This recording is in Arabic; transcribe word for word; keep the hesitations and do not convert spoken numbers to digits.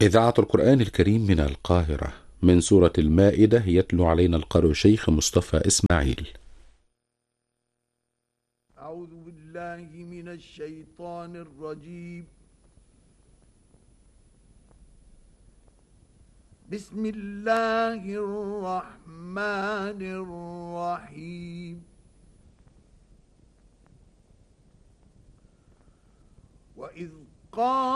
إذاعة القرآن الكريم من القاهرة، من سورة المائدة، يتلو علينا القارئ الشيخ مصطفى إسماعيل. أعوذ بالله من الشيطان الرجيم. بسم الله الرحمن الرحيم. وإذ قال